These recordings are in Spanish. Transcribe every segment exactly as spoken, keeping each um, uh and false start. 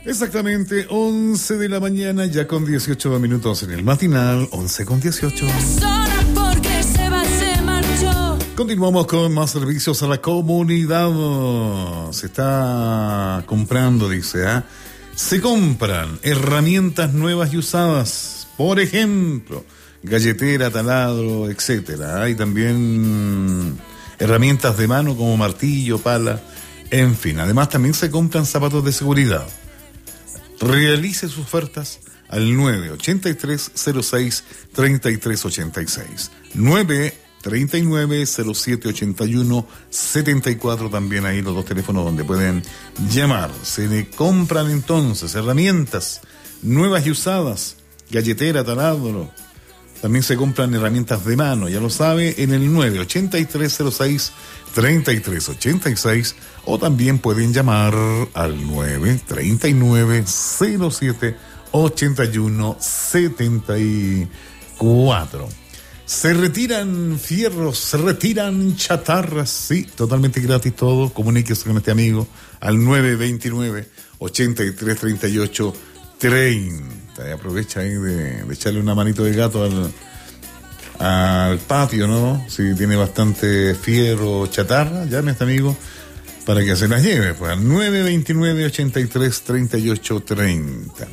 Exactamente, once de la mañana, ya con dieciocho minutos en el matinal, once con dieciocho. Continuamos con más servicios a la comunidad. Se está comprando, dice, ¿ah? ¿eh? Se compran herramientas nuevas y usadas, por ejemplo, galletera, taladro, etcétera. Hay también herramientas de mano como martillo, pala, en fin. Además, también se compran zapatos de seguridad. Realice sus ofertas al nueve ochenta y tres cero seis treinta y tres ochenta y seis. nueve treinta y nueve cero siete ochenta y uno setenta y cuatro, también ahí los dos teléfonos donde pueden llamar. Se le compran entonces herramientas nuevas y usadas, galletera, taladro. También se compran herramientas de mano, ya lo sabe, en el nueve ochenta y tres cero seis treinta y tres ochenta y seis, o también pueden llamar al nueve treinta y nueve cero siete ochenta y uno setenta y cuatro. Se retiran fierros, se retiran chatarras, sí, totalmente gratis todo. Comuníquese con este amigo al nueve veintinueve ochenta y tres treinta y ocho treinta. Y aprovecha ahí de, de echarle una manito de gato al, al patio, ¿no? Si tiene bastante fierro, chatarra, llame a este amigo para que se las lleve, pues al nueve veintinueve ochenta y tres treinta y ocho treinta.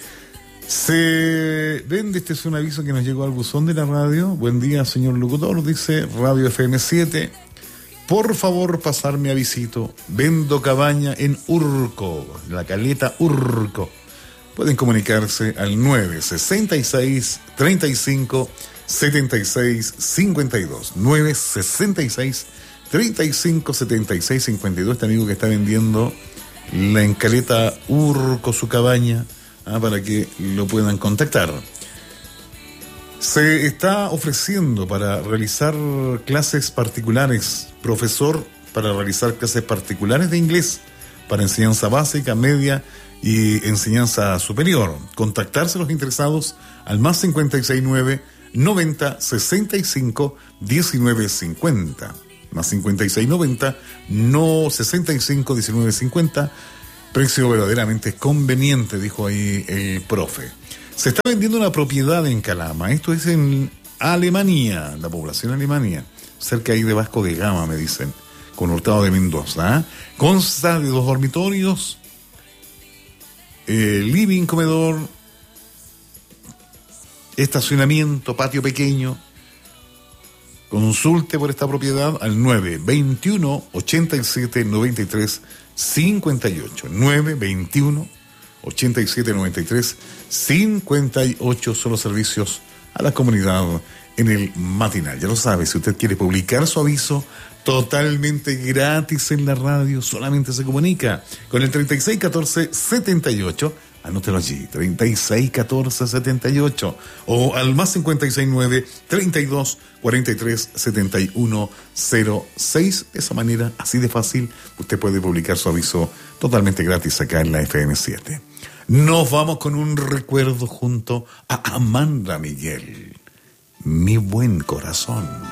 Se vende, este es un aviso que nos llegó al buzón de la radio. Buen día, señor locutor, dice Radio F M siete. Por favor, pasarme avisito. Vendo cabaña en Urco, la caleta Urco. Pueden comunicarse al nueve sesenta y seis treinta y cinco setenta y seis cincuenta y dos. nueve sesenta y seis treinta y cinco setenta y seis cincuenta y dos. Este amigo que está vendiendo la encaleta Urco, su cabaña. Ah, para que lo puedan contactar. Se está ofreciendo para realizar clases particulares, profesor para realizar clases particulares de inglés para enseñanza básica, media y enseñanza superior. Contactarse los interesados al más cincuenta y seis nueve noventa sesenta y cinco diecinueve cincuenta. Más cincuenta y seis noventa no sesenta y cinco diecinueve cincuenta. Precio verdaderamente conveniente, dijo ahí el profe. Se está vendiendo una propiedad en Calama. Esto es en Alemania, la población Alemania, cerca ahí de Vasco de Gama, me dicen, con Hurtado de Mendoza. ¿eh? Consta de dos dormitorios, eh, living, comedor, estacionamiento, patio pequeño. Consulte por esta propiedad al nueve veintiuno ochenta y siete noventa y tres cincuenta y ocho. nueve veintiuno ochenta y siete noventa y tres cincuenta y ocho son los servicios a la comunidad en el matinal. Ya lo sabe, si usted quiere publicar su aviso totalmente gratis en la radio, solamente se comunica con el treinta y seis catorce setenta y ocho. Anótelo allí, treinta y seis catorce setenta y ocho, o al más cincuenta y seis nueve treinta y dos cuarenta y tres setenta y uno cero seis. De esa manera, así de fácil, usted puede publicar su aviso totalmente gratis acá en la F M siete. Nos vamos con un recuerdo junto a Amanda Miguel. Mi buen corazón.